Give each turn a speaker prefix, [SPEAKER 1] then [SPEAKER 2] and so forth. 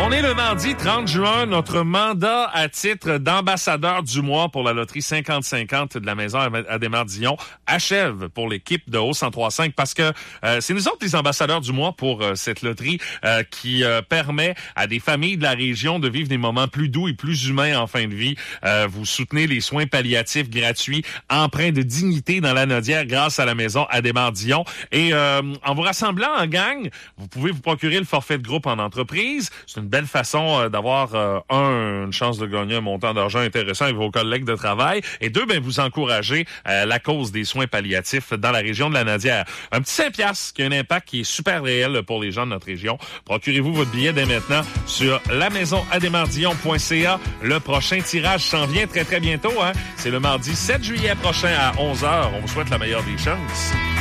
[SPEAKER 1] On est le mardi 30 juin. Notre mandat à titre d'ambassadeur du mois pour la loterie 50-50 de la maison Adhémar-Dion achève pour l'équipe de Haut 103.5 parce que c'est nous autres les ambassadeurs du mois pour cette loterie qui permet à des familles de la région de vivre des moments plus doux et plus humains en fin de vie. Vous soutenez les soins palliatifs gratuits empreints de dignité dans la Nodière grâce à la maison Adhémar-Dion. Et en vous rassemblant en gang, vous pouvez vous procurer le forfait de groupe en entreprise. C'est une belle façon d'avoir, une chance de gagner un montant d'argent intéressant avec vos collègues de travail. Et deux, vous encouragez la cause des soins palliatifs dans la région de la Nodière. Un petit 5$ qui a un impact qui est super réel pour les gens de notre région. Procurez-vous votre billet dès maintenant sur lamaisonadhémardion.ca. Le prochain tirage s'en vient très, très bientôt. C'est le mardi 7 juillet prochain à 11h. On vous souhaite la meilleure des chances.